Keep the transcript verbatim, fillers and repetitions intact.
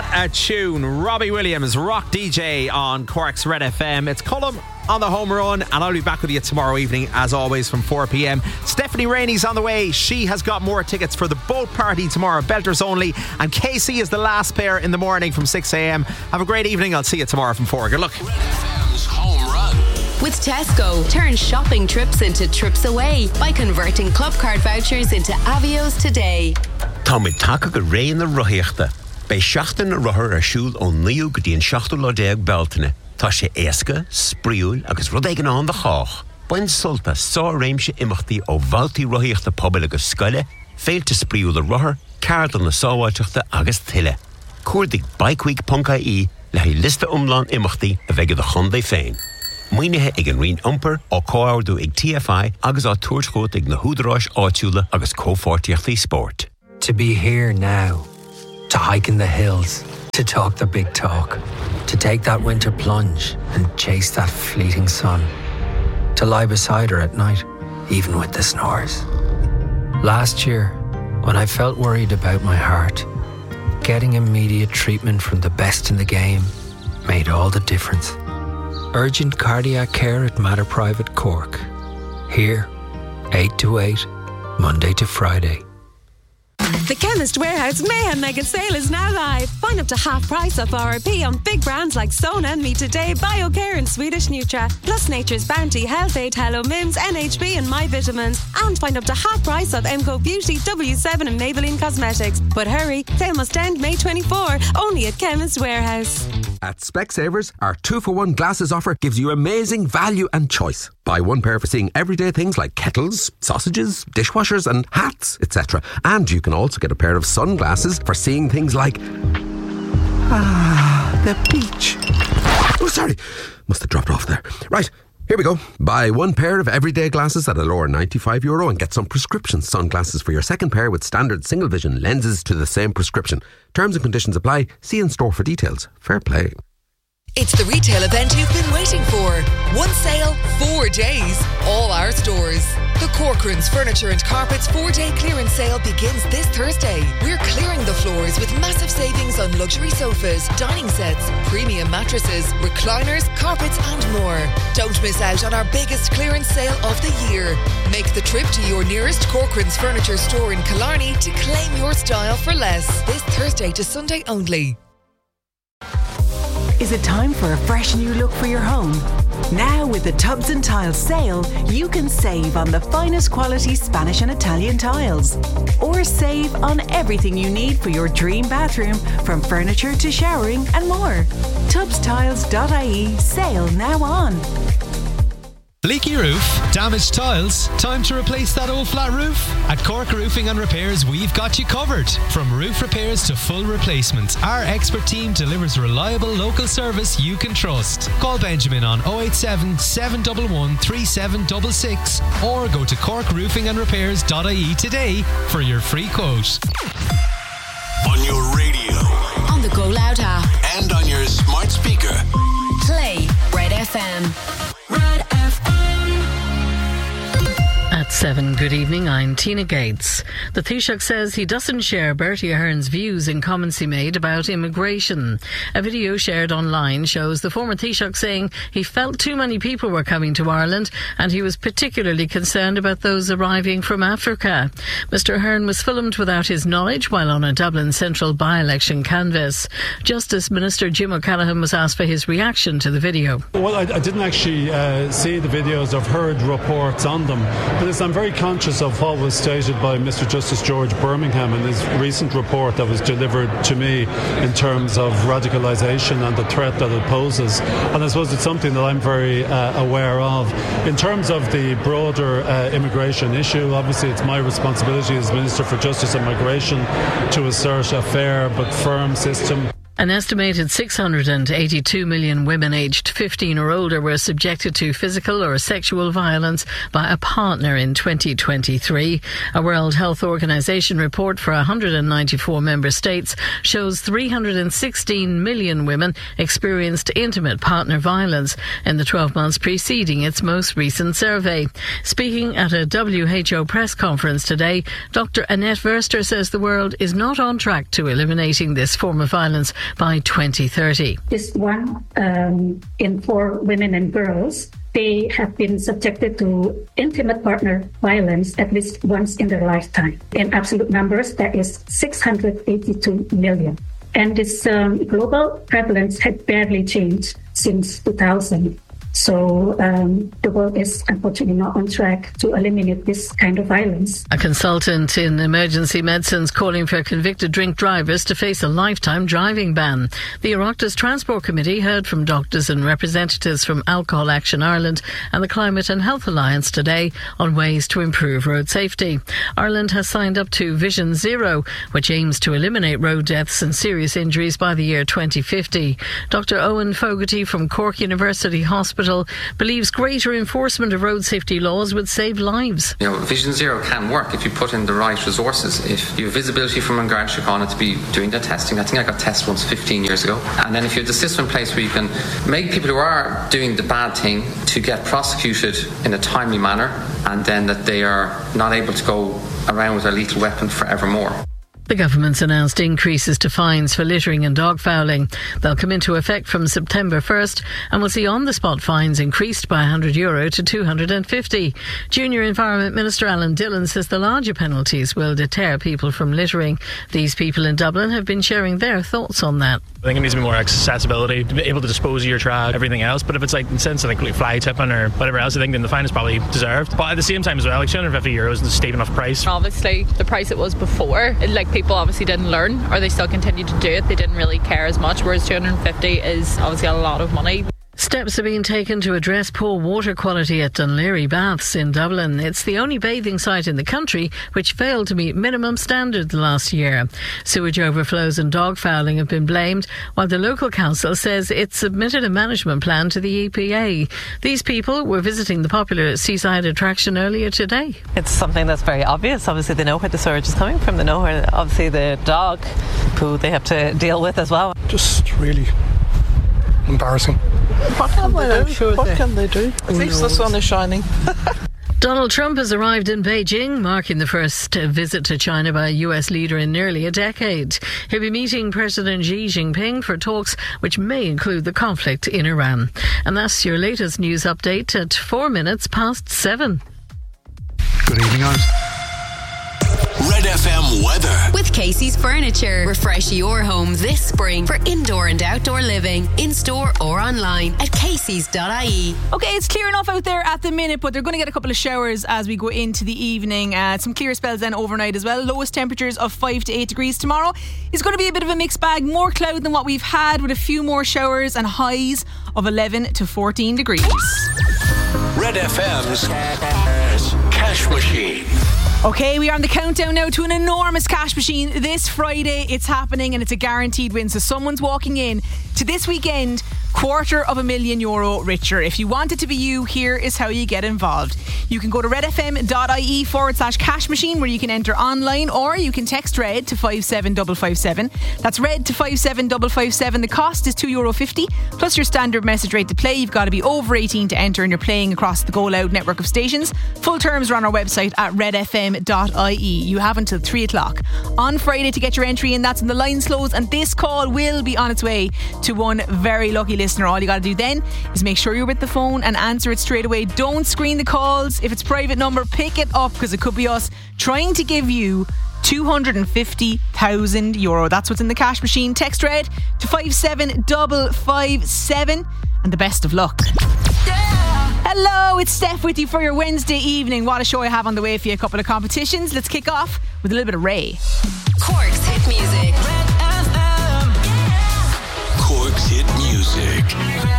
What a tune. Robbie Williams, rock D J on Cork's Red F M. It's Cullum on the home run, and I'll be back with you tomorrow evening as always from four p.m. Stephanie Rainey's on the way. She has got more tickets for the boat party tomorrow, belters only, and Casey is the last pair in the morning from six a.m. Have a great evening. I'll see you tomorrow from four. Good luck. Red F M's home run. With Tesco, turn shopping trips into trips away by converting club card vouchers into Avios today. Tá mid take go raon na ruthaíochta. Bei seachtain na ruthair ar siúl ó naoú go dtíon seachtain lá déag beltaine. Tá sé éasca, spríúil agus rud éigean an de chách. Bain sulta sá réimse imachtaí ó bhaltaí ruthaíochta pobal agus scoile, féilte spríúil a ruthair, ceardan na sábháilteachta agus tuile. Cuirdigh bike week dot I E le hí lista umlán imachtaí a bheith de chundé féin. Muoinethe ag an rion umper ó cóardú ag T F I agus á tuairscót ag na húdaráis áitiúla agus cófortíochtaí sport. To be here now, to hike in the hills, to talk the big talk, to take that winter plunge and chase that fleeting sun, to lie beside her at night, even with the snores. Last year, when I felt worried about my heart, getting immediate treatment from the best in the game made all the difference. Urgent cardiac care at Mater Private Cork. Here, eight to eight, Monday to Friday. The Chemist Warehouse Mayhem Mega Sale is now live. Find up to half price off R R P on big brands like Sona, Me Today, BioCare and Swedish Nutra, plus Nature's Bounty, Health Aid, Hello Mims, N H B and My Vitamins. And find up to half price off M C O Beauty, W seven and Maybelline Cosmetics. But hurry, sale must end May twenty-fourth, only at Chemist Warehouse. At Specsavers, our two for one glasses offer gives you amazing value and choice. Buy one pair for seeing everyday things like kettles, sausages, dishwashers and hats, et cetera. And you can also get a pair of sunglasses for seeing things like... Ah, the beach. Oh, sorry. Must have dropped off there. Right, here we go. Buy one pair of everyday glasses at a lower ninety-five euro and get some prescription sunglasses for your second pair with standard single vision lenses to the same prescription. Terms and conditions apply. See in store for details. Fair play. It's the retail event you've been waiting for. One sale, four days, all our stores. The Corcoran's Furniture and Carpets four-day clearance sale begins this Thursday. We're clearing the floors with massive savings on luxury sofas, dining sets, premium mattresses, recliners, carpets and more. Don't miss out on our biggest clearance sale of the year. Make the trip to your nearest Corcoran's Furniture store in Killarney to claim your style for less. This Thursday to Sunday only. Is it time for a fresh new look for your home? Now with the Tubs and Tiles sale, you can save on the finest quality Spanish and Italian tiles. Or save on everything you need for your dream bathroom, from furniture to showering and more. tubs tiles dot I E sale now on. Leaky roof? Damaged tiles? Time to replace that old flat roof? At Cork Roofing and Repairs, we've got you covered. From roof repairs to full replacement, our expert team delivers reliable local service you can trust. Call Benjamin on oh eight seven, seven one one, three seven six six or go to cork roofing and repairs dot I E today for your free quote. On your radio, on the Go Loud app, and on your smart speaker. Play Red F M. Red F M. At seven, good evening, I'm Tina Gates. The Taoiseach says he doesn't share Bertie Ahern's views in comments he made about immigration. A video shared online shows the former Taoiseach saying he felt too many people were coming to Ireland and he was particularly concerned about those arriving from Africa. Mister Ahern was filmed without his knowledge while on a Dublin Central by-election canvass. Justice Minister Jim O'Callaghan was asked for his reaction to the video. Well, I, I didn't actually uh, see the videos. I've heard reports on them. But I'm very conscious of what was stated by Mister Justice George Birmingham in his recent report that was delivered to me in terms of radicalisation and the threat that it poses. And I suppose it's something that I'm very uh, aware of. In terms of the broader uh, immigration issue, obviously it's my responsibility as Minister for Justice and Migration to assert a fair but firm system. An estimated six hundred eighty-two million women aged fifteen or older were subjected to physical or sexual violence by a partner in twenty twenty-three. A World Health Organization report for one hundred ninety-four member states shows three hundred sixteen million women experienced intimate partner violence in the twelve months preceding its most recent survey. Speaking at a W H O press conference today, Doctor Annette Verster says the world is not on track to eliminating this form of violence, by twenty thirty. This one um, in four women and girls, they have been subjected to intimate partner violence at least once in their lifetime. In absolute numbers, that is six hundred eighty-two million. And this um, global prevalence had barely changed since two thousand. So um, the world is unfortunately not on track to eliminate this kind of violence. A consultant in emergency medicines calling for convicted drink drivers to face a lifetime driving ban. The Oireachtas Transport Committee heard from doctors and representatives from Alcohol Action Ireland and the Climate and Health Alliance today on ways to improve road safety. Ireland has signed up to Vision Zero, which aims to eliminate road deaths and serious injuries by the year twenty fifty. Doctor Owen Fogarty from Cork University Hospital believes greater enforcement of road safety laws would save lives. You know, Vision Zero can work if you put in the right resources. If you have visibility from an Garda Síochána to be doing the testing. I think I got tested once fifteen years ago. And then if you have the system in place where you can make people who are doing the bad thing to get prosecuted in a timely manner, and then that they are not able to go around with a lethal weapon forevermore. The government's announced increases to fines for littering and dog fouling. They'll come into effect from September first and will see on-the-spot fines increased by one hundred euro to two hundred fifty. Junior Environment Minister Alan Dillon says the larger penalties will deter people from littering. These people in Dublin have been sharing their thoughts on that. I think it needs to be more accessibility, to be able to dispose of your trash, everything else. But if it's like in the sense of like fly tipping or whatever else, I think then the fine is probably deserved. But at the same time as well, like two hundred fifty euros is a steep enough price. Obviously, the price it was before, it, like people obviously didn't learn, or they still continue to do it. They didn't really care as much, whereas two hundred fifty is obviously a lot of money. Steps are being taken to address poor water quality at Dunleary Baths in Dublin. It's the only bathing site in the country which failed to meet minimum standards last year. Sewage overflows and dog fouling have been blamed, while the local council says it submitted a management plan to the E P A. These people were visiting the popular seaside attraction earlier today. It's something that's very obvious. Obviously they know where the sewage is coming from. They know where obviously the dog who they have to deal with as well. Just really embarrassing. What can they do? What can they do? At least the sun is shining. Donald Trump has arrived in Beijing, marking the first visit to China by a U S leader in nearly a decade. He'll be meeting President Xi Jinping for talks which may include the conflict in Iran. And that's your latest news update at four minutes past seven. Good evening, Ireland. Red F M weather. With Casey's Furniture. Refresh your home this spring for indoor and outdoor living, in store or online at caseys dot I E. Okay, it's clear enough out there at the minute, but they're going to get a couple of showers as we go into the evening. Uh, some clear spells then overnight as well. Lowest temperatures of five to eight degrees tomorrow. It's going to be a bit of a mixed bag. More cloud than what we've had, with a few more showers and highs of eleven to fourteen degrees. Red F M's Cash Machine. Okay, we are on the countdown now to an enormous cash machine. This Friday it's happening and it's a guaranteed win. So someone's walking in to this weekend quarter of a million euro richer. If you want it to be you, here is how you get involved. You can go to redfm.ie forward slash cash machine, where you can enter online, or you can text RED to five seven five five seven. That's RED to five seven five five seven. The cost is two euro fifty plus your standard message rate to play. You've got to be over eighteen to enter, and you're playing across the Go Loud network of stations. Full terms are on our website at redfm dot I E. You have until three o'clock on Friday to get your entry in. That's when the line slows, and this call will be on its way to one very lucky listener. All you got to do then is make sure you're with the phone and answer it straight away. Don't screen the calls. If it's private number, pick it up, because it could be us trying to give you two hundred fifty thousand euro. That's what's in the cash machine. Text RED to five seven five five seven, and the best of luck. Hello, it's Steph with you for your Wednesday evening. What a show I have on the way for you. A couple of competitions. Let's kick off with a little bit of Ray. Cork's hit music. Cork's hit music.